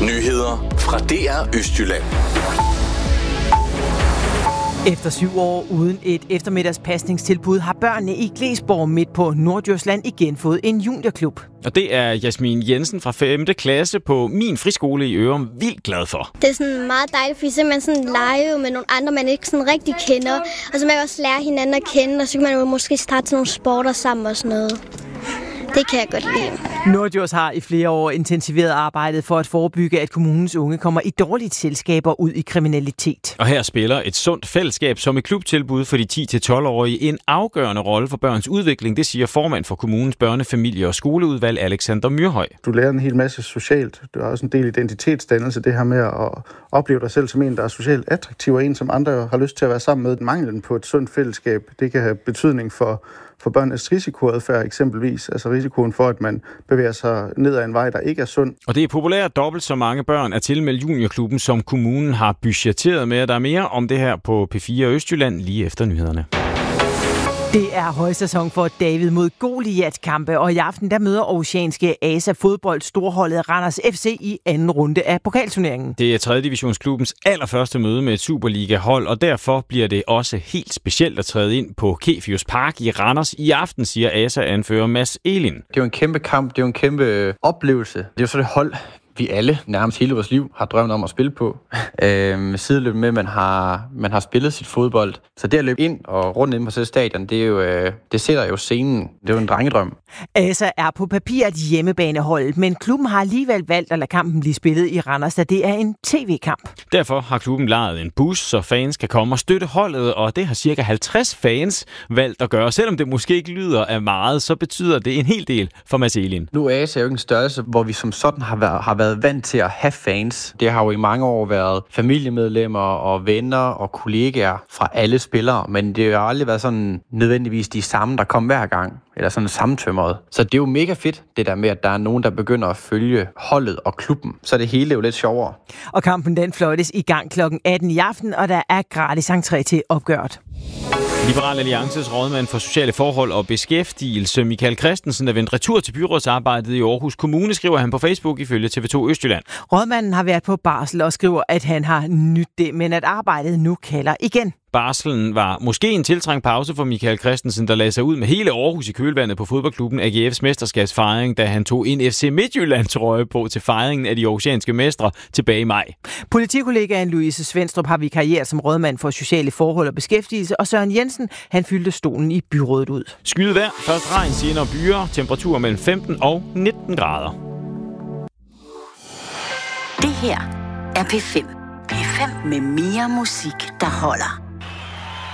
Nyheder fra DR Østjylland. Efter 7 år uden et eftermiddagspasningstilbud har børnene i Glesborg midt på Norddjursland igen fået en juniorklub. Og det er Jasmin Jensen fra 5. klasse på min friskole i Ørum vildt glad for. Det er sådan meget dejligt, fordi så man sådan leger med nogle andre, man ikke sådan rigtig kender. Og så man kan også lære hinanden at kende, og så kan man jo måske starte sådan nogle sporter sammen og sådan noget. Det kan jeg godt lide. Norddjurs har i flere år intensiveret arbejdet for at forebygge, at kommunens unge kommer i dårligt selskaber ud i kriminalitet. Og her spiller et sundt fællesskab som et klubtilbud for de 10-12-årige en afgørende rolle for børns udvikling, det siger formand for kommunens børnefamilie- og skoleudvalg Alexander Myrhøj. Du lærer en hel masse socialt. Du har også en del identitetsdannelse, det her med at opleve dig selv som en, der er socialt attraktiv, og en, som andre har lyst til at være sammen med. Manglen på et sundt fællesskab, det kan have betydning for børnenes risikoadfærd eksempelvis, altså risikoen for, at man bevæger sig ned ad en vej, der ikke er sund. Og det er populært, dobbelt så mange børn er tilmeldt juniorklubben, som kommunen har budgetteret med. Der er mere om det her på P4 Østjylland lige efter nyhederne. Det er højsæson for David mod Goliat-kampe, og i aften der møder oceanske ASA fodbold storholdet Randers FC i anden runde af pokalturneringen. Det er 3. divisionsklubbens allerførste møde med et Superliga-hold, og derfor bliver det også helt specielt at træde ind på Kefius Park i Randers i aften, siger ASA-anfører Mads Elin. Det er jo en kæmpe kamp, det er jo en kæmpe oplevelse. Det er jo så det hold, vi alle nærmest hele vores liv har drømt om at spille på. Sideløbende med, at man har spillet sit fodbold. Så det at løbe ind og rundt inde på sådan stadion, det er jo, det sætter jo scenen. Det er jo en drengedrøm. ASA er på papiret hjemmebaneholdet, men klubben har alligevel valgt at lade kampen blive spillet i Randers, da det er en tv-kamp. Derfor har klubben lejet en bus, så fans kan komme og støtte holdet, og det har cirka 50 fans valgt at gøre. Selvom det måske ikke lyder af meget, så betyder det en hel del for Mads Elin. Nu er ASA jo ikke en størrelse, hvor vi som sådan har været vant til at have fans. Det har jo i mange år været familiemedlemmer og venner og kollegaer fra alle spillere, men det har jo aldrig været sådan nødvendigvis de samme, der kom hver gang, eller sådan sammentømret. Så det er jo mega fedt, det der med, at der er nogen, der begynder at følge holdet og klubben. Så det hele er jo lidt sjovere. Og kampen den fløjtes i gang kl. 18 i aften, og der er gratis entré til opgøret. Liberal Alliances rådmand for sociale forhold og beskæftigelse, Michael Christensen, er vendt retur til byrådsarbejdet i Aarhus Kommune, skriver han på Facebook ifølge TV2 Østjylland. Rådmanden har været på barsel og skriver, at han har nydt det, men at arbejdet nu kalder igen. Barselen var måske en tiltrængt pause for Michael Christensen, der lagde sig ud med hele Aarhus i kølvandet på fodboldklubben AGF's mesterskabsfejring, da han tog en FC Midtjylland-trøje på til fejringen af de oceanske mestre tilbage i maj. Politikollegaen Louise Svendstrup har vikarieret som rådmand for sociale forhold og beskæftigelse, og Søren Jensen, han fyldte stolen i byrådet ud. Skyet vejr, først regn, senere byer, temperaturer mellem 15 og 19 grader. Det her er P5. P5 med mere musik, der holder.